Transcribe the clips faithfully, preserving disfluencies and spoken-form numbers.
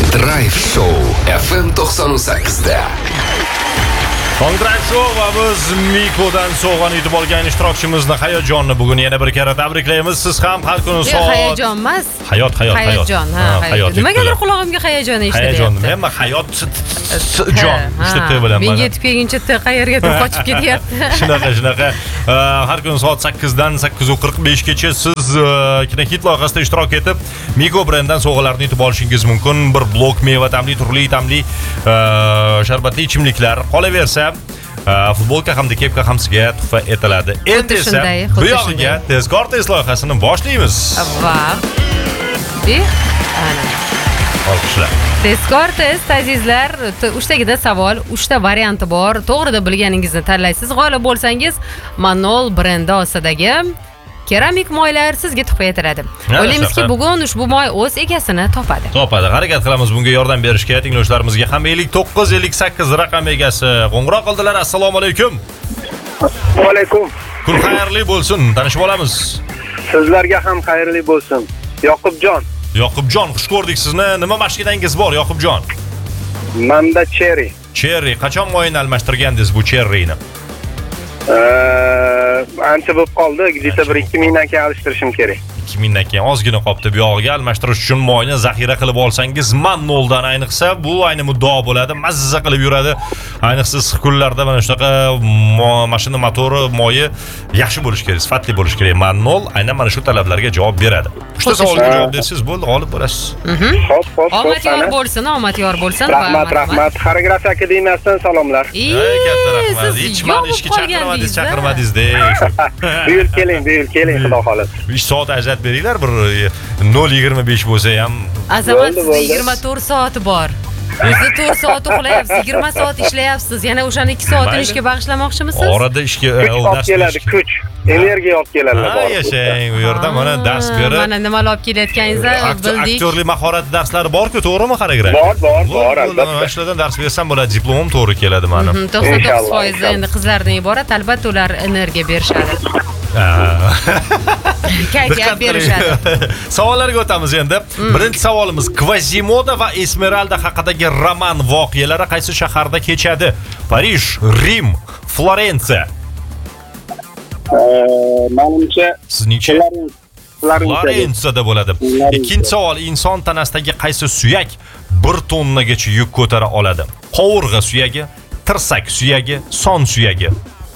Drive Show F M to'qson sakkizda. Drive Show va biz Miko'dan sovg'ani yutib olgan ishtirokchimizni Hayotjonni bugun yana bir karra tabriklaymiz. Siz ham har kuni soat Hayajon emas. Hayot, hayot, hayot. Hayajon, ha, hayot. Nimagadir qulog'imga hayajon eshityapti. Hayajon, men hayot jon uchta t bilan menga yetib kelguncha t qayergadir qochib ketyapti. Shunaqa, shunaqa. Har kuni soat sakkizdan sakkiz qirq beshgacha siz Kinehit loyihasida ishtirok etib, Miko brendidan sovg'alarni yutib olishingiz mumkin. Bir blok meva tamli, turli tamli sharbatli ichimliklar qolaversa futbolka hamda kepka ham sizga tuhfa etiladi. Endi esa bu yog'iga tezkor test loyihasini boshlaymiz. Va ana olqishlar. Tezkor test azizlar, uchtagida savol, uchta varianti bor. To'g'rida bilganingizni tanlaysiz. G'olib bo'lsangiz, Manol brendi ostidagi keramik moylar sizga tuhfa etiladi. O'ylaymizki, bugun ushbu moy o'z egasini topadi. Topadi. Harakat qilamiz bunga yordam berishga. Tinglovchilarimizga ham ellik to'qqiz ellik sakkiz raqam egasi qo'ng'iroq qildilar. Assalomu alaykum. Va alaykum. Kun xayrli bo'lsin. Tanishib olamiz. Sizlarga ham xayrli bo'lsin. Yoqubjon. Yoqubjon, xush ko'rdik sizni. Nima mashinangiz bor, Yoqubjon? Menda Cherry. Cherry, qachon moyini almashtirgandingiz bu Cherryni? Ancha bo'lib qoldi, где-то bir ikki mingdan keyin alishtirishim kerak. ikki mingdan keyin ozgina qolibdi. Bu yog'iga almashtirish uchun moyni zaxira qilib olsangiz, Manoldan ayniqsa bu ayni muddao bo'ladi, mazza qilib yuradi. Ayniqsa issiq kunlarda mana shunaqa mashina motori moyi yaxshi bo'lish kerak, sifatli bo'lish kerak. Manol aynan mana shu talablarga javob beradi. Uchta savolga javob bersangiz bo'ldi, g'olib bo'lasiz. Xo'p, xo'p. Omad yor bo'lsin, omad yor bo'lsin. Rahmat, rahmat. Xoreografiya akademiyasidan salomlar. Ey, katta rahmat. Hech mani ishga chaqirmadingiz, chaqirmadingiz-da. Buyur keling, buyur keling, xudo xohlasa. ish soat ajrat beringlar, bir nol yigirma besh bo'lsa ham. Azamat, sizda yigirma to'rt soati bor. O'zi to'rt soat uxlayapsiz, yigirma soat ishlayapsiz. Yana o'shani ikki soatini ishga bag'ishlamoqchimisiz? Orada ishga olib keladi, kuch, energiya olib keladi. Ha, yashang, bu yerda mana dars berib. Mana nima olib kelayotganingizni bildik. Aktyorlik mahorati darslari bor-ku, to'g'rimi, xoreografiya? Bor, bor, bor, albatta. Mana shulardan dars bersam bo'ladi, diplomim to'g'ri keladi meni. to'qson to'qqiz foiz endi qizlardan iborat, albatta ular energiya berishadi. Kayfiyat berishadi. Savollarga o'tamiz endi. Birinchi savolimiz: Quasimodo va Esmeralda haqidagi roman voqealari qaysi shaharda kechadi? Parij, Rim, Florensiya. Menimcha, Sizningcha? Florensiyada bo'ladi. Ikkinchi savol: inson tanasidagi qaysi suyak bir tonnagacha yuk ko'tara oladi? Qovurg'a suyagi, tirsak suyagi, son suyagi.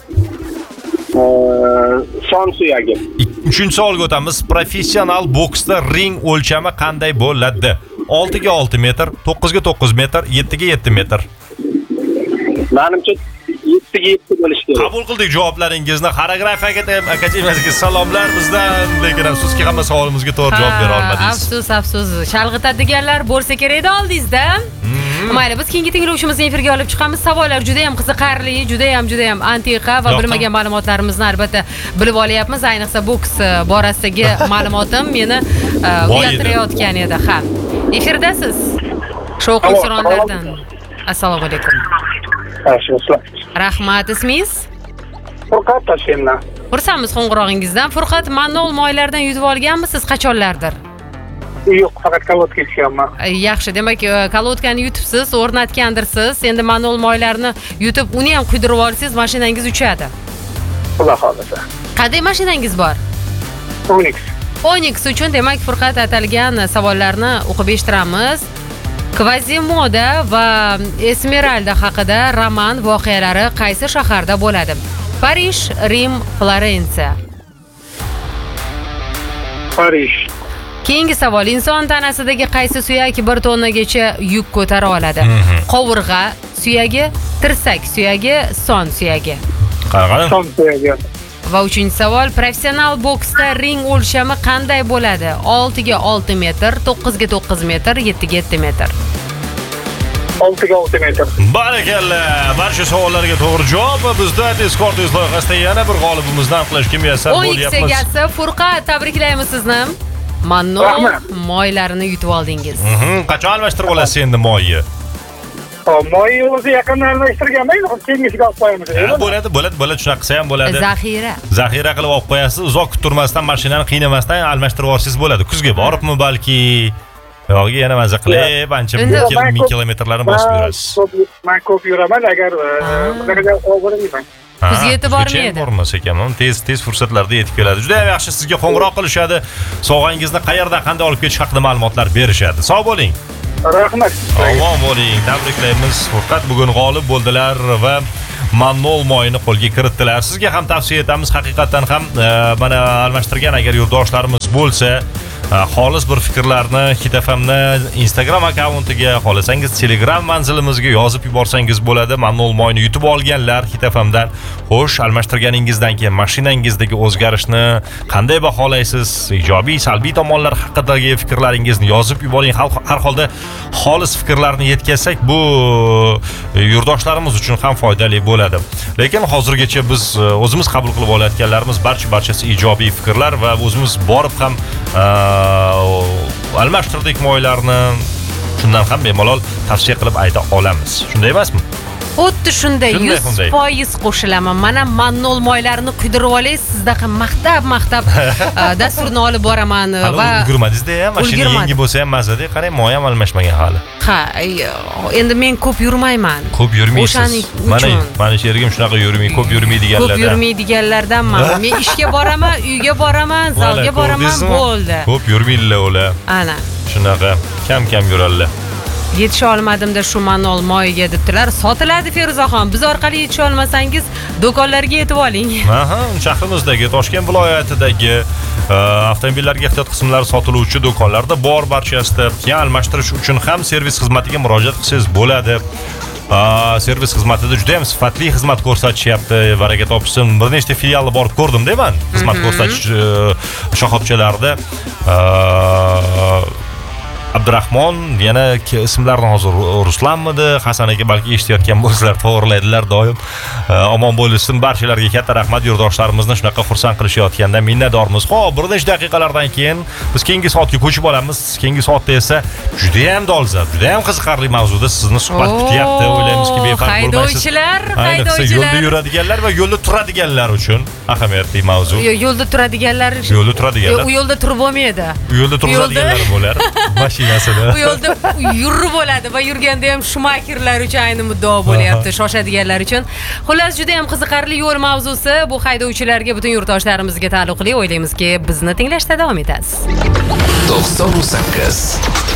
son suyagi. Uchinchi savolga o'tamiz. Professional boksda ring o'lchami qanday bo'ladi? olti ga olti metr, to'qqiz ga to'qqiz metr, yetti ga yetti metr. Menimcha yetti ga yetti bo'lishi kerak. Qabul qildik javoblaringizni. Xoreografiya akademiyasiga salomlar bizdan. Lekin afsuski hamma savolimizga to'g'ri javob bera olmadingiz. Afsus, afsus. Chalg'itadiganlar bo'lsa kerak-da oldingizda. Mayli, biz keyingi tinglovchimizni efirga olib chiqamiz. Savollar juda ham qiziqarli, juda ham juda ham antiqa va bilmagan ma'lumotlarimizni albatta bilib olyapmiz. Ayniqsa boks borasidagi ma'lumotim meni uyaltirayotgan edi. Ha. Efirdasiz. Shovqin suronlardan. Assalomu alaykum. Rahmat, ismingiz? Furqat Toshkentdan. Xursandmiz qo'ng'irog'ingizdan. Furqat, Manol moylardan yutib olganmisiz qachonlardir? Yo'q, faqat kalotka ichganman. Yaxshi, demak, kalotkani yutibsiz, o'rnatgandirsiz. Endi Manol moylarini yutib, uni ham quydirib olsangiz, mashinangiz uchadi. Xudo xolasa. Qanday mashinangiz bor? Onyx. Onyx uchun demak, Furqat atalgan savollarni o'qib eshittiramiz. Quasimodo va Esmeralda haqida roman voqealari qaysi shaharda bo'ladi? Parij, Rim, Florensiya. Parij. Keyingi savol: inson tanasidagi qaysi suyak bir tonnagacha yuk ko'tara oladi? Qovurg'a suyagi, tirsak suyagi, son suyagi. Qarang. Son suyagi. Va uchinchi savol: professional boksda ring o'lchami qanday bo'ladi? olti ga olti metr, to'qqiz ga to'qqiz metr, yetti ga yetti metr. olti ga olti metr. Barakalla. Barcha savollarga to'g'ri javob va bizda tezkor test loyihasida yana bir g'olibimizdan aniqlashga muyassar bo'lyapmiz. Onyx egasi Furqat, tabriklaymiz sizni. Manol moylarini yutib oldingiz. Qachon almashtirib olasiz endi moyni? Moy o'zi yaqindan almashtirganman, keyingisiga olib qo'yamiz. Bo'ladi, bo'ladi, bo'ladi, shunaqa qilsa ham bo'ladi. Zaxira. Zaxira qilib olib qo'yasiz, uzoq kuttirmasdan mashinani qiynamasdan almashtirib olsangiz bo'ladi. Kuzga boribmi balki? Yo'q, yana maza qilib, ancha ming kilometrlarni bosib yurasiz. Men ko'p yuraman, agar bunaqa o'g'irlayman. Kuzga yetib bormaydi. Bormas ekanman. Tez tez fursatlarda yetib keladi. Juda ham yaxshi, sizga qo'ng'iroq qilishadi. Sovg'angizni qayerda qanday olib ketish haqida ma'lumotlar berishadi. Sog' bo'ling. Rahmat. Omon bo'ling. Tabriklaymiz. Faqat bugun g'olib bo'ldilar va Mannol moyini qo'lga kiritdilar. Sizga ham tavsiya etamiz. Haqiqatan ham mana almashtirgan agar yurtdoshlarimiz bo'lsa, xolis bir fikrlarni Hit F M ni Instagram akkauntiga, xohlasangiz Telegram manzilimizga yozib yuborsangiz bo'ladi. Mannol moyini yutib olganlar Hit F M dan. Xo'sh, almashtirganingizdan keyin mashinangizdagi o'zgarishni qanday baholaysiz? Ijobiy, salbiy tomonlar haqidagi fikrlaringizni yozib yuboring. Har holda xolis fikrlarni yetkazsak, bu yurtdoshlarimiz uchun ham foydali bo'ladi. Lekin hozirgacha biz o'zimiz qabul qilib olayotganlarimiz barcha barchasi ijobiy fikrlar va o'zimiz borib ham almashtirdik moylarni shundan ham bemalol tavsiya qilib ayta olamiz. Shunday emasmi? Xuddi shunday yuz foiz qo'shilaman. Mana Mannol moylarini quydirib olay, sizda ham maqtab maqtab dasturni olib boraman va ulgurmadingiz-da, mashina yangi bo'lsa ham mazada, qarang, moy ham almashmagan hali. Ha, endi men ko'p yurmayman. Ko'p yurmaysiz. Mana, mana sherigim shunaqa yurmay, ko'p yurmaydiganlardan. Ko'p yurmaydiganlardanman. Men ishga boraman, uyga boraman, zalga boraman, bo'ldi. Ko'p yurmaydilar ular. Ana. Shunaqa kam-kam yuradilar. Yetisha olmadimda shu Mannol moyiga debdilar. Sotiladi Feruzaxon. Biz orqali yetisha olmasangiz do'konlarga yetib oling. Aha, shahrimizdagi, Toshkent viloyatidagi avtomobillarga ehtiyot qismlari sotiluvchi do'konlarda bor barchasida. Keyin almashtirish uchun ham servis xizmatiga murojaat qilsangiz bo'ladi. Servis xizmatida juda ham sifatli xizmat ko'rsatishyapti. Baraka topsin. Bir nechta filialni borib ko'rdim deyman. Xizmat ko'rsatish shoxobchalarida. Abdurahmon, yana ismlarni hozir Ruslanmidi, Hasan aka balki eshitayotgan bo'lsalar to'g'rilaydilar doim. Omon bo'lsin, barchalarga katta rahmat, yurtdoshlarimizni shunaqa xursand qilishayotgandan minnatdormiz. Xo'p, bir necha daqiqalardan keyin biz keyingi soatga ko'chib olamiz. Keyingi soatda esa juda ham dolzarb, juda ham qiziqarli mavzuda sizni suhbat kutyapti. O'ylaymizki, befarq bo'lmaysiz. Haydovchilar, haydovchilar, yo'lda yuradiganlar va yo'lda turadiganlar uchun ahamiyatli mavzu. Yo'lda turadiganlar, yo'lda turadiganlar. U yo'lda turib bo'lmaydi. U yo'lda turadiganlar bo'lar. Bu yo'lda yurib bo'ladi va yurganda ham shumakerlar uchun ayni muddao bo'lyapti, shoshadiganlar uchun. Xullas, juda ham qiziqarli yo'l mavzusi. Bu haydovchilarga, butun yurtdoshlarimizga taalluqli. O'ylaymizki, bizni tinglashda davom etasiz. to'qson sakkiz